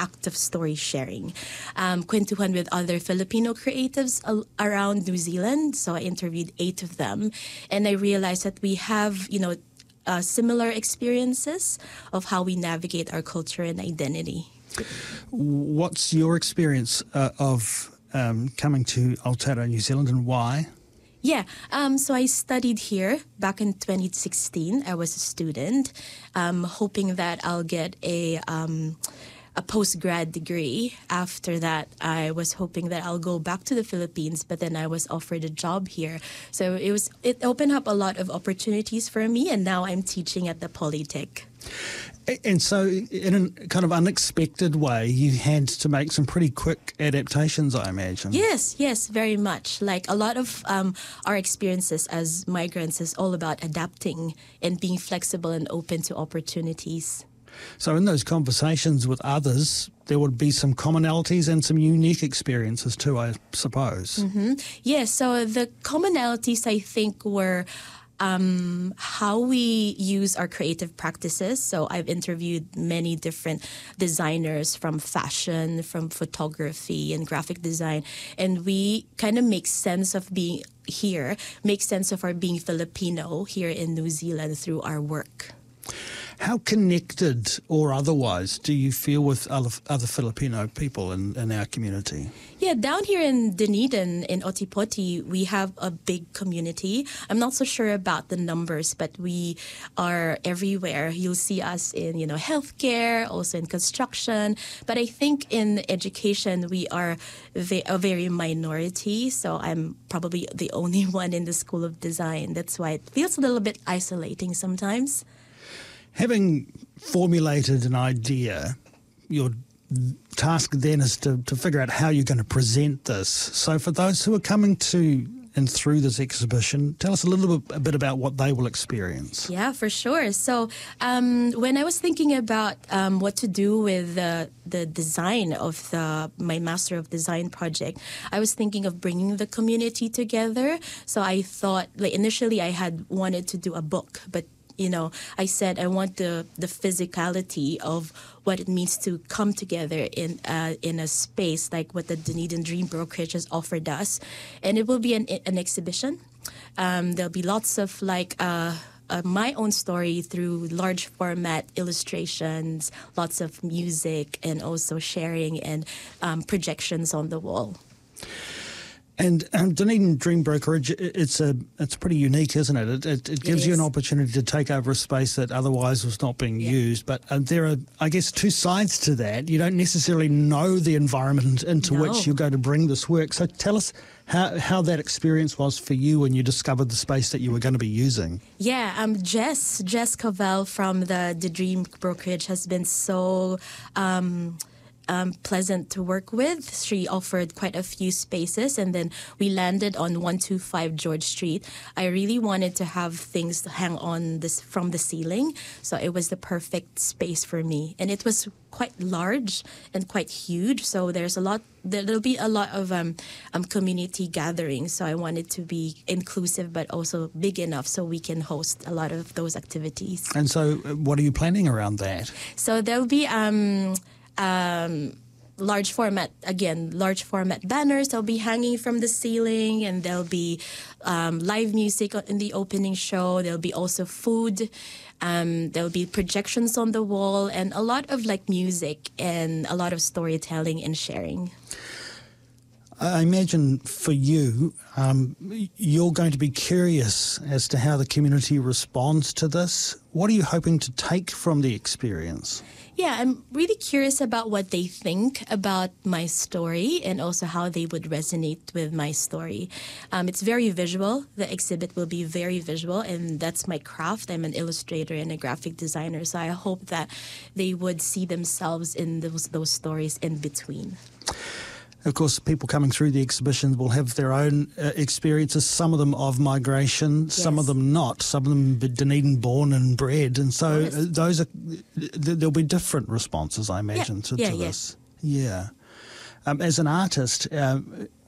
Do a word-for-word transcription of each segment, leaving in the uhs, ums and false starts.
act of story sharing. Um, kwentuhan with other Filipino creatives al- around New Zealand. So I interviewed eight of them, and I realized that we have, you know, uh, similar experiences of how we navigate our culture and identity. What's your experience uh, of um, coming to Aotearoa, New Zealand, and why? Yeah, um, so I studied here back in twenty sixteen. I was a student, um, hoping that I'll get a um, a post-grad degree. After that, I was hoping that I'll go back to the Philippines, but then I was offered a job here. So it was it opened up a lot of opportunities for me, and now I'm teaching at the Polytech. And so, in a kind of unexpected way, you had to make some pretty quick adaptations, I imagine. Yes, yes, very much. Like a lot of um, our experiences as migrants is all about adapting and being flexible and open to opportunities. So in those conversations with others, there would be some commonalities and some unique experiences too, I suppose. Mm-hmm. Yeah, so the commonalities, I think, were Um, how we use our creative practices. So I've interviewed many different designers from fashion, from photography and graphic design. And we kind of make sense of being here, make sense of our being Filipino here in New Zealand through our work. How connected or otherwise do you feel with other, other Filipino people in, in our community? Yeah, down here in Dunedin, in Otipoti, we have a big community. I'm not so sure about the numbers, but we are everywhere. You'll see us in, you know, healthcare, also in construction. But I think in education, we are ve- a very minority. So I'm probably the only one in the School of Design. That's why it feels a little bit isolating sometimes. Having formulated an idea, your task then is to, to figure out how you're going to present this. So for those who are coming to and through this exhibition, tell us a little bit, a bit about what they will experience. Yeah, for sure. So um, when I was thinking about um, what to do with the, the design of the my Master of Design project, I was thinking of bringing the community together. So I thought, like initially I had wanted to do a book, but you know, I said I want the, the physicality of what it means to come together in uh, in a space like what the Dunedin Dream Brokerage has offered us. And it will be an, an exhibition. Um, there'll be lots of like uh, uh, my own story through large format illustrations, lots of music, and also sharing and um, projections on the wall. And um, Dunedin Dream Brokerage, it's a it's pretty unique, isn't it? It, it, it gives it you an is. opportunity to take over a space that otherwise was not being Yeah. used. But uh, there are, I guess, two sides to that. You don't necessarily know the environment into No. which you're going to bring this work. So tell us how, how that experience was for you when you discovered the space that you were going to be using. Yeah, um, Jess, Jess Cavell from the, the Dream Brokerage has been so um, um, pleasant to work with. She offered quite a few spaces, and then we landed on one two five George Street. I really wanted to have things hang on this from the ceiling, so it was the perfect space for me. And it was quite large and quite huge, so there's a lot. There'll be a lot of um, um, community gatherings, so I wanted to be inclusive but also big enough so we can host a lot of those activities. And so uh, what are you planning around that? So there'll be um, um, large format, again, large format banners. They'll be hanging from the ceiling, and there'll be um, live music in the opening show. There'll be also food. Um, there'll be projections on the wall, and a lot of like music and a lot of storytelling and sharing. I imagine for you, um, you're going to be curious as to how the community responds to this. What are you hoping to take from the experience? Yeah, I'm really curious about what they think about my story and also how they would resonate with my story. Um, it's very visual. The exhibit will be very visual, and that's my craft. I'm an illustrator and a graphic designer, so I hope that they would see themselves in those, those stories in between. Of course, people coming through the exhibition will have their own uh, experiences, some of them of migration, Yes. some of them not, some of them Dunedin born and bred. And so Yes. uh, those are, th- there'll be different responses, I imagine, Yeah. to, Yeah, to yeah. this. Yeah. Um, as an artist, um,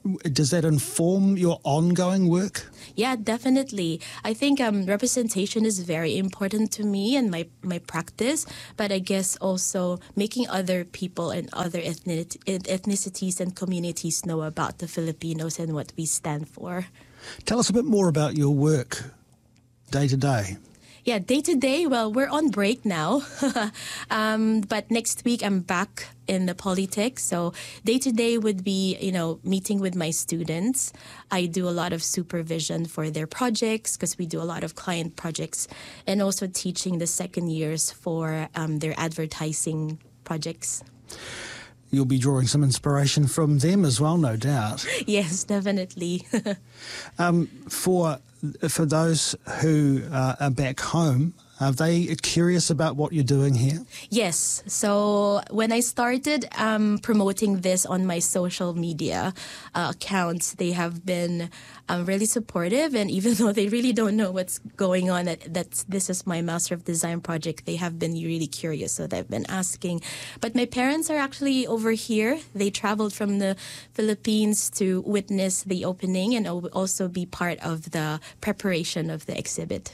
does that inform your ongoing work? Yeah, definitely. I think um, representation is very important to me and my, my practice, but I guess also making other people and other ethnic, ethnicities and communities know about the Filipinos and what we stand for. Tell us a bit more about your work day to day. Yeah, day to day, well, we're on break now. um, but next week I'm back in the Polytech. So day to day would be, you know, meeting with my students. I do a lot of supervision for their projects because we do a lot of client projects, and also teaching the second years for um, their advertising projects. You'll be drawing some inspiration from them as well, no doubt. Yes, definitely. um, for for those who uh, are back home, are they curious about what you're doing here? Yes. So when I started um, promoting this on my social media uh, accounts, they have been um, really supportive. And even though they really don't know what's going on, that that's, this is my Master of Design project, they have been really curious. So they've been asking. But my parents are actually over here. They traveled from the Philippines to witness the opening and also be part of the preparation of the exhibit.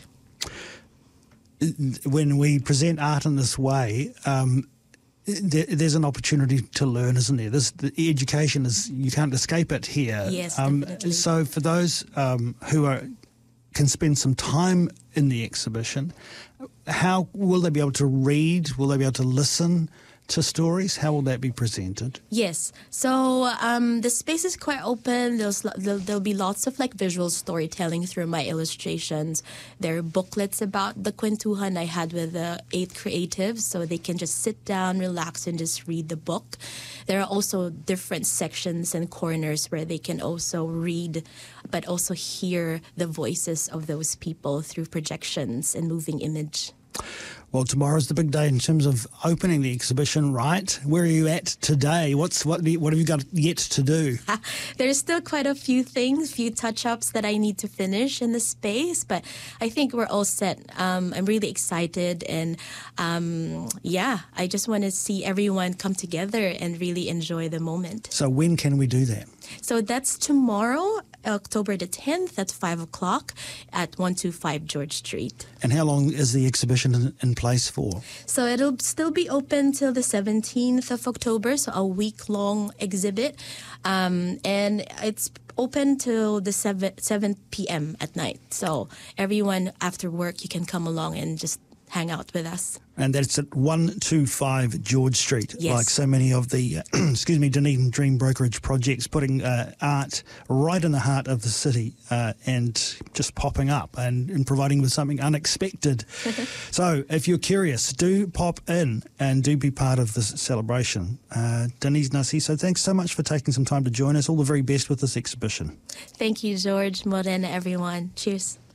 When we present art in this way, um, there, there's an opportunity to learn, isn't there? This, the education is, you can't escape it here. Yes, um, definitely. So for those um, who are can spend some time in the exhibition, how will they be able to read? Will they be able to listen to stories? How will that be presented? Yes. So um, the space is quite open. There's, there'll, there'll be lots of like visual storytelling through my illustrations. There are booklets about the kwentuhan I had with the eight creatives, so they can just sit down, relax, and just read the book. There are also different sections and corners where they can also read, but also hear the voices of those people through projections and moving image. Well, tomorrow's the big day in terms of opening the exhibition, right? Where are you at today? What's what? What have you got yet to do? There's still quite a few things, few touch-ups that I need to finish in the space, but I think we're all set. Um, I'm really excited, and um, yeah, I just want to see everyone come together and really enjoy the moment. So when can we do that? So that's tomorrow, October the tenth at five o'clock at one two five George Street. And how long is the exhibition in, in place for? So it'll still be open till the seventeenth of October, so a week-long exhibit. Um, and it's open till the seven p.m. at night. So everyone after work, you can come along and just hang out with us. And that's at one two five George Street, yes. Like so many of the, uh, excuse me, Dunedin Dream Brokerage projects, putting uh, art right in the heart of the city uh, and just popping up and, and providing with something unexpected. So if you're curious, do pop in and do be part of this celebration. Uh, Denise Narciso, thanks so much for taking some time to join us. All the very best with this exhibition. Thank you, George, Morena, everyone. Cheers.